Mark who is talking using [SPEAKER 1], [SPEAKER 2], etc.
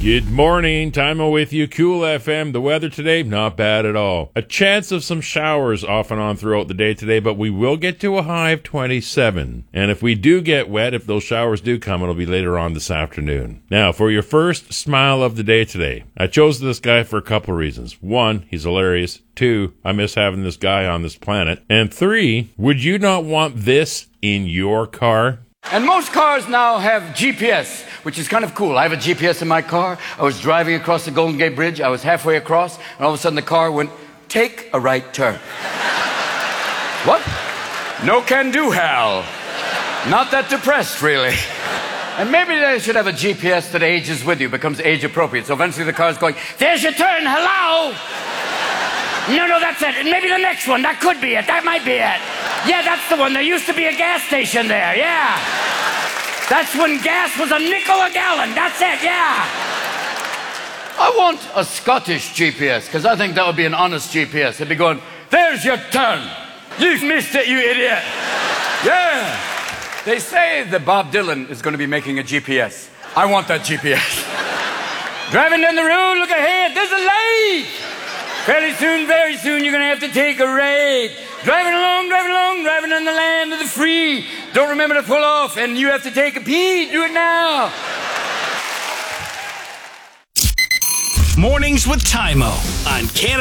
[SPEAKER 1] Good morning, Timo with you, Cool FM. The weather today, not bad at all. A chance of some showers off and on throughout the day today, but we will get to a high of 27. And if we do get wet, if those showers do come, it'll be later on this afternoon. Now, for your first smile of the day today, I chose this guy for a couple reasons. One, he's hilarious. Two, I miss having this guy on this planet. And three, would you not want this in your car?
[SPEAKER 2] And most cars now have GPS, which is kind of cool. I have a GPS in my car. I was driving across the Golden Gate Bridge. I was halfway across, and all of a sudden the car went, take a right turn. What? No can do, Hal. Not that depressed, really. And maybe they should have a GPS that ages with you, becomes age appropriate. So eventually the car's going, there's your turn, hello! No, that's it. And maybe the next one, that could be it. That might be it. Yeah, that's the one. There used to be a gas station there, yeah. That's when gas was a nickel a gallon. That's it, yeah. I want a Scottish GPS, because I think that would be an honest GPS. It'd be going, there's your turn. You've missed it, you idiot. Yeah. They say that Bob Dylan is going to be making a GPS. I want that GPS. Driving down the road, look ahead, there's a light. Fairly soon, very soon, you're going to have to take a ride. Driving along, driving on the land of the free. Don't remember to pull off, and you have to take a pee. Do it now.
[SPEAKER 3] Mornings with Timo on Canada.